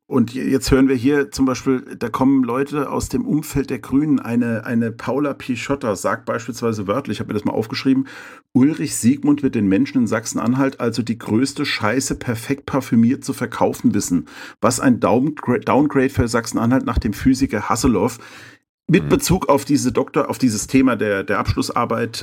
Und jetzt hören wir hier zum Beispiel, da kommen Leute aus dem Umfeld der Grünen, eine Paula Pichotta sagt beispielsweise wörtlich, ich habe mir das mal aufgeschrieben, Ulrich Siegmund wird den Menschen in Sachsen-Anhalt also die größte Scheiße perfekt parfümiert zu verkaufen wissen. Was ein Downgrade für Sachsen-Anhalt nach dem Physiker Hasselhoff. Mit Bezug auf auf dieses Thema der Abschlussarbeit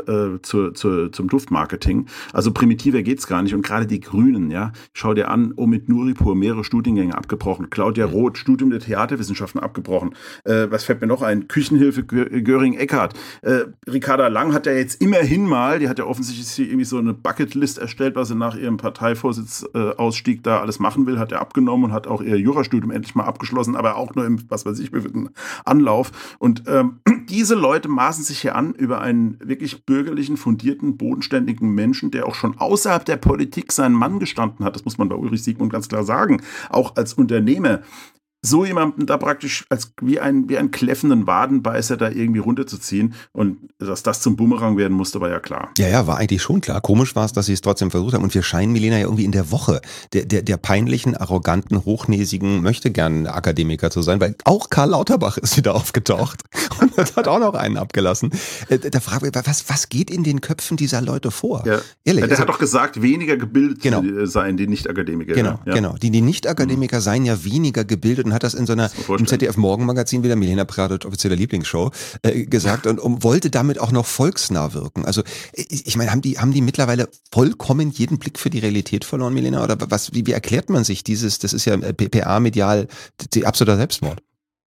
zum Duftmarketing. Also primitiver geht's gar nicht. Und gerade die Grünen, ja, schau dir an, Omid Nuripur, mehrere Studiengänge abgebrochen. Claudia Roth, Studium der Theaterwissenschaften abgebrochen. Was fällt mir noch ein? Küchenhilfe Göring-Eckardt. Ricarda Lang hat ja jetzt immerhin mal, die hat ja offensichtlich irgendwie so eine Bucketlist erstellt, was sie nach ihrem Parteivorsitz-Ausstieg da alles machen will, hat er abgenommen und hat auch ihr Jurastudium endlich mal abgeschlossen, aber auch nur im, was weiß ich, wievielten Anlauf. Und diese Leute maßen sich hier an über einen wirklich bürgerlichen, fundierten, bodenständigen Menschen, der auch schon außerhalb der Politik seinen Mann gestanden hat. Das muss man bei Ulrich Siegmund ganz klar sagen. Auch als Unternehmer. So jemanden da praktisch als wie einen kläffenden Wadenbeißer da irgendwie runterzuziehen und dass das zum Bumerang werden musste, war ja klar. Ja, war eigentlich schon klar. Komisch war es, dass sie es trotzdem versucht haben. Und wir scheinen, Milena, ja irgendwie in der Woche der peinlichen, arroganten, hochnäsigen, möchte gern Akademiker zu sein, weil auch Karl Lauterbach ist wieder aufgetaucht und hat auch noch einen abgelassen. Da frage ich, was geht in den Köpfen dieser Leute vor? Ja. Ehrlich, der hat doch gesagt, weniger gebildet seien die Nicht-Akademiker. Genau. Die Nicht-Akademiker seien ja weniger gebildet und hat das in so einer im ZDF-Morgenmagazin wieder, Milena Pradet, offizielle Lieblingsshow, gesagt und wollte damit auch noch volksnah wirken. Also ich meine, haben die mittlerweile vollkommen jeden Blick für die Realität verloren, Milena? Oder wie erklärt man sich das ist ja PA-medial absoluter Selbstmord.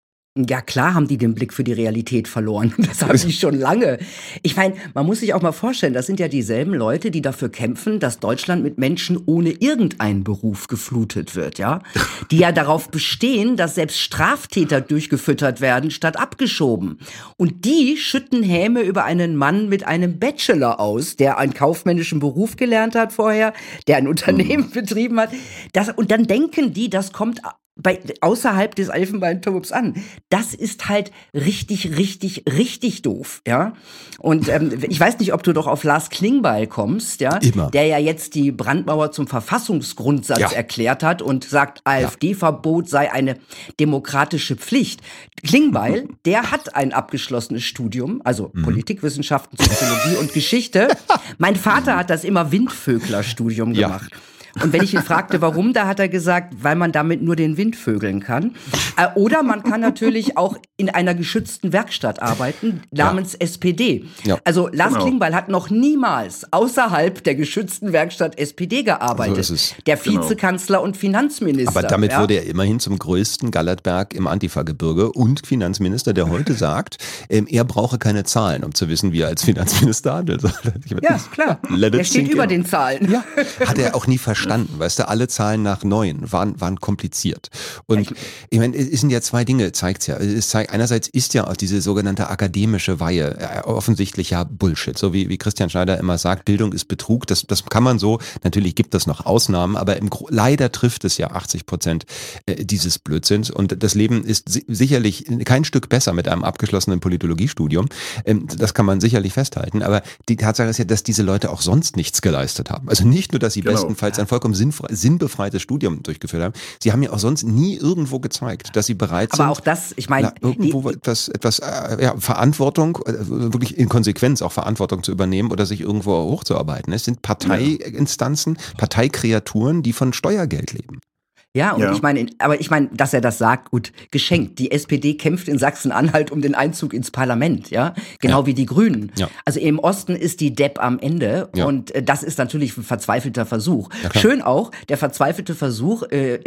Ja, klar haben die den Blick für die Realität verloren. Das haben die schon lange. Ich meine, man muss sich auch mal vorstellen, das sind ja dieselben Leute, die dafür kämpfen, dass Deutschland mit Menschen ohne irgendeinen Beruf geflutet wird, ja? Die ja darauf bestehen, dass selbst Straftäter durchgefüttert werden, statt abgeschoben. Und die schütten Häme über einen Mann mit einem Bachelor aus, der einen kaufmännischen Beruf gelernt hat vorher, der ein Unternehmen betrieben hat. Und dann denken die, das kommt außerhalb des Elfenbeinturms an. Das ist halt richtig, richtig, richtig doof, ja. Und ich weiß nicht, ob du doch auf Lars Klingbeil kommst, ja, immer. Der ja jetzt die Brandmauer zum Verfassungsgrundsatz erklärt hat und sagt, AfD-Verbot sei eine demokratische Pflicht. Klingbeil, der hat ein abgeschlossenes Studium, also Politikwissenschaften, Soziologie und Geschichte. Mein Vater hat das immer Windvögler-Studium gemacht. Und wenn ich ihn fragte, warum, da hat er gesagt, weil man damit nur den Wind vögeln kann. Oder man kann natürlich auch in einer geschützten Werkstatt arbeiten, namens SPD. Ja. Also Lars Klingbeil hat noch niemals außerhalb der geschützten Werkstatt SPD gearbeitet. So ist es. Der Vizekanzler und Finanzminister. Aber damit wurde er immerhin zum größten Gallertberg im Antifa-Gebirge und Finanzminister, der heute sagt, er brauche keine Zahlen, um zu wissen, wie er als Finanzminister handelt. Ja, klar. Er steht über den Zahlen. Ja. Hat er auch nie verstanden. Weißt du, alle Zahlen nach 9 waren kompliziert. Und ich meine, es sind ja zwei Dinge, zeigt's ja. Einerseits ist ja auch diese sogenannte akademische Weihe offensichtlich ja Bullshit. So wie Christian Schneider immer sagt, Bildung ist Betrug. Das kann man so, natürlich gibt es noch Ausnahmen, aber leider trifft es ja 80% dieses Blödsinns. Und das Leben ist sicherlich kein Stück besser mit einem abgeschlossenen Politologiestudium. Das kann man sicherlich festhalten. Aber die Tatsache ist ja, dass diese Leute auch sonst nichts geleistet haben. Also nicht nur, dass sie bestenfalls ein vollkommen sinnbefreites Studium durchgeführt haben. Sie haben ja auch sonst nie irgendwo gezeigt, dass sie bereit sind. Aber auch das, ich meine, irgendwo etwas Verantwortung, wirklich in Konsequenz auch Verantwortung zu übernehmen oder sich irgendwo hochzuarbeiten. Es sind Parteiinstanzen, Parteikreaturen, die von Steuergeld leben. Ja, und ich meine, dass er das sagt, gut, geschenkt. Die SPD kämpft in Sachsen-Anhalt um den Einzug ins Parlament, ja, genau wie die Grünen. Ja. Also im Osten ist die Depp am Ende und das ist natürlich ein verzweifelter Versuch. Ja, schön auch, der verzweifelte Versuch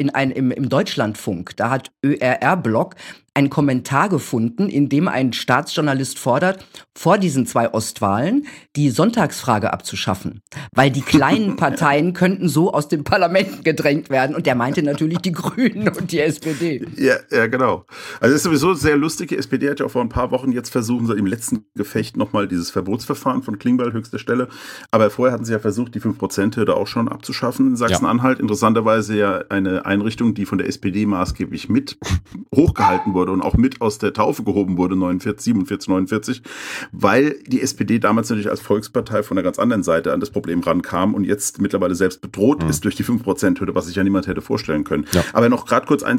im Deutschlandfunk, da hat ÖRR-Blog einen Kommentar gefunden, in dem ein Staatsjournalist fordert, vor diesen 2 Ostwahlen die Sonntagsfrage abzuschaffen. Weil die kleinen Parteien könnten so aus dem Parlament gedrängt werden. Und der meinte natürlich die Grünen und die SPD. Ja, genau. Also es ist sowieso sehr lustig. Die SPD hat ja auch vor ein paar Wochen jetzt versucht, im letzten Gefecht nochmal dieses Verbotsverfahren von Klingbeil höchster Stelle. Aber vorher hatten sie ja versucht, die 5%-Hürde auch schon abzuschaffen in Sachsen-Anhalt. Ja. Interessanterweise ja eine Einrichtung, die von der SPD maßgeblich mit hochgehalten wurde und auch mit aus der Taufe gehoben wurde, 47, weil die SPD damals natürlich als Volkspartei von einer ganz anderen Seite an das Problem rankam und jetzt mittlerweile selbst bedroht ist durch die 5%-Hürde, was sich ja niemand hätte vorstellen können. Ja. Aber noch gerade kurz